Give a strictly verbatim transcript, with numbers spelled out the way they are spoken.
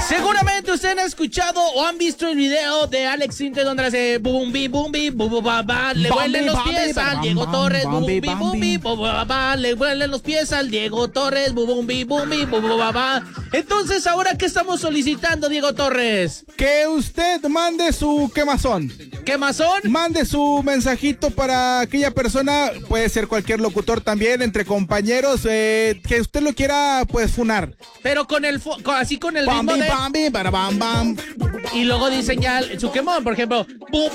Seguramente ustedes han escuchado o han visto el video de Alex Sintek donde hace bumbi, bumbi, bubu, baba, le vuelen los pies al Diego Torres, bumbi, bumbi, bubu, baba, le vuelen los pies al Diego Torres, bumbi, bumbi, bubu, baba. Entonces, ¿ahora qué estamos solicitando, Diego Torres? Que usted mande su quemazón. ¿Quemazón? Mande su mensajito para aquella persona, puede ser cualquier locutor también, entre compañeros, eh, que usted lo quiera, pues, funar. Pero con el, con, así con el ritmo Bambi, de... bambi, para bam, bam. Y luego dicen ya su quemón, por ejemplo,